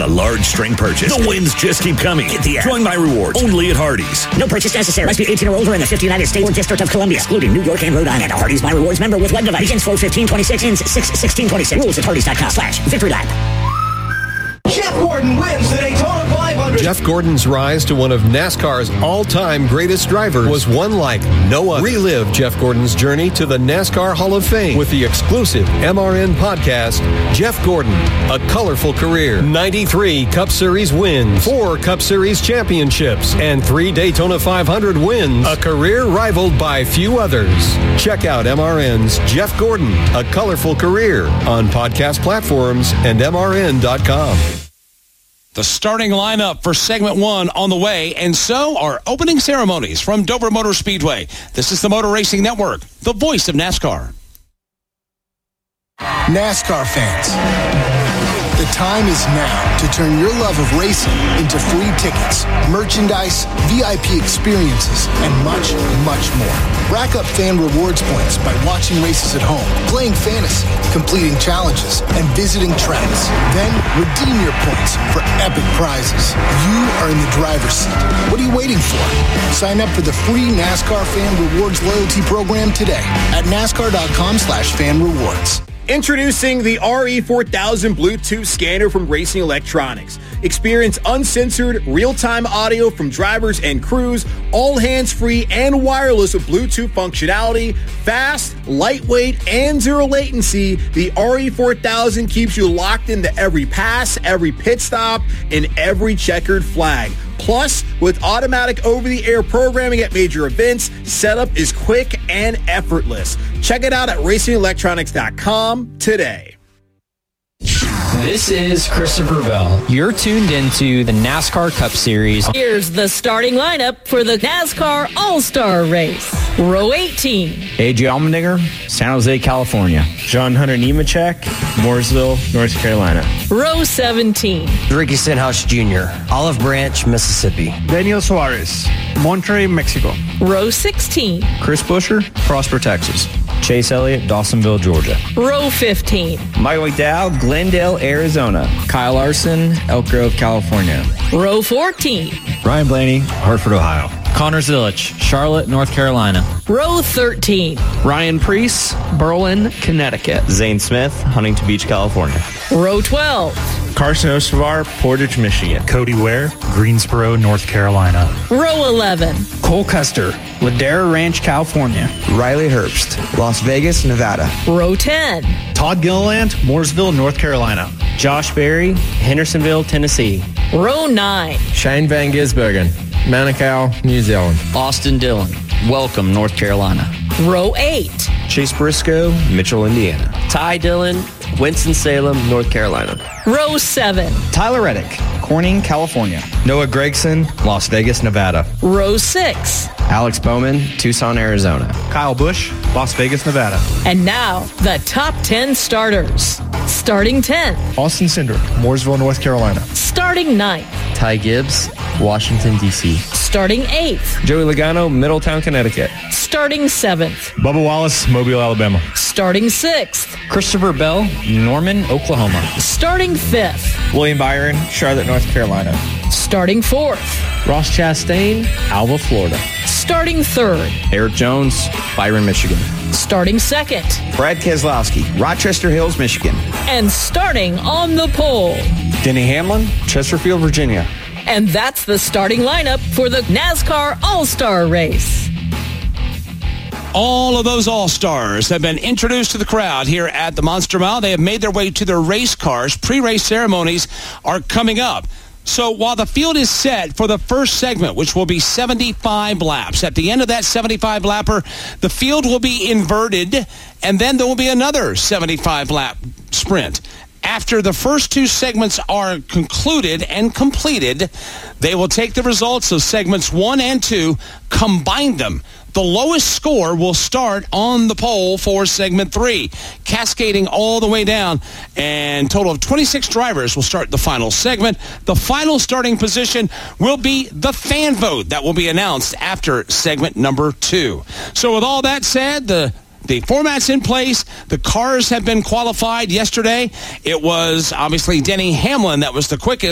The large string purchase. The wins just keep coming. Get the app. Join My Rewards. Only at Hardee's. No purchase necessary. Must be 18 or older in the 50 United States or District of Columbia, excluding New York and Rhode Island. A Hardee's My Rewards member with web device. Begins 4/15/26, ends 6/16/26. Rules at Hardee's.com/Victory Lap. Jeff Gordon wins the Daytona 500. Jeff Gordon's rise to one of NASCAR's all-time greatest drivers was one like no other. Relive Jeff Gordon's journey to the NASCAR Hall of Fame with the exclusive MRN podcast, Jeff Gordon, A Colorful Career. 93 Cup Series wins, 4 Cup Series championships, and 3 Daytona 500 wins. A career rivaled by few others. Check out MRN's Jeff Gordon, A Colorful Career on podcast platforms and MRN.com. The starting lineup for segment 1 on the way, and so are opening ceremonies from Dover Motor Speedway. This is the Motor Racing Network, the voice of NASCAR. NASCAR fans, the time is now to turn your love of racing into free tickets, merchandise, VIP experiences, and much, much more. Rack up fan rewards points by watching races at home, playing fantasy, completing challenges, and visiting tracks. Then redeem your points for epic prizes. You are in the driver's seat. What are you waiting for? Sign up for the free NASCAR Fan Rewards loyalty program today at NASCAR.com/fan rewards. Introducing the RE4000 Bluetooth scanner from Racing Electronics. Experience uncensored, real-time audio from drivers and crews, all hands-free and wireless with Bluetooth functionality, fast, lightweight, and zero latency. The RE4000 keeps you locked into every pass, every pit stop, and every checkered flag. Plus, with automatic over-the-air programming at major events, setup is quick and effortless. Check it out at racingelectronics.com today. This is Christopher Bell. You're tuned into the NASCAR Cup Series. Here's the starting lineup for the NASCAR All-Star Race. Row 18. AJ Allmendinger, San Jose, California. John Hunter Nemechek, Mooresville, North Carolina. Row 17. Ricky Stenhouse Jr., Olive Branch, Mississippi. Daniel Suarez, Monterrey, Mexico. Row 16. Chris Buescher, Prosper, Texas. Chase Elliott, Dawsonville, Georgia. Row 15. Michael McDowell, Glendale, Arizona. Kyle Larson, Elk Grove, California. Row 14. Ryan Blaney, Hartford, Ohio. Connor Zilich, Charlotte, North Carolina. Row 13. Ryan Preece, Berlin, Connecticut. Zane Smith, Huntington Beach, California. Row 12. Carson Ostovar, Portage, Michigan. Cody Ware, Greensboro, North Carolina. Row 11. Cole Custer, Ladera Ranch, California. Riley Herbst, Las Vegas, Nevada. Row 10. Todd Gilliland, Mooresville, North Carolina. Josh Berry, Hendersonville, Tennessee. Row 9. Shane Van Gisbergen, Manukau, New Zealand. Austin Dillon, Welcome, North Carolina. Row 8. Chase Briscoe, Mitchell, Indiana. Ty Dillon, Winston-Salem, North Carolina. Row 7. Tyler Reddick, Corning, California. Noah Gregson, Las Vegas, Nevada. Row 6. Alex Bowman, Tucson, Arizona. Kyle Busch, Las Vegas, Nevada. And now, the top 10 starters. Starting 10th. Austin Cindric, Mooresville, North Carolina. Starting 9th. Ty Gibbs, Washington, D.C. Starting 8th. Joey Logano, Middletown, Connecticut. Starting 7th. Bubba Wallace, Mobile, Alabama. Starting 6th. Christopher Bell, Norman, Oklahoma. Starting 5th. William Byron, Charlotte, North Carolina. Starting 4th. Ross Chastain, Alva, Florida. Starting 3rd. Eric Jones, Byron, Michigan. Starting 2nd. Brad Keselowski, Rochester Hills, Michigan. And starting on the pole. Denny Hamlin, Chesterfield, Virginia. And that's the starting lineup for the NASCAR All-Star Race. All of those All-Stars have been introduced to the crowd here at the Monster Mile. They have made their way to their race cars. Pre-race ceremonies are coming up. So while the field is set for the first segment, which will be 75 laps, at the end of that 75-lapper, the field will be inverted, and then there will be another 75-lap sprint. After the first 2 segments are concluded and completed, they will take the results of segments 1 and 2, combine them. The lowest score will start on the pole for segment 3, cascading all the way down. And total of 26 drivers will start the final segment. The final starting position will be the fan vote that will be announced after segment number 2. So with all that said, the format's in place. The cars have been qualified yesterday. It was obviously Denny Hamlin that was the quickest.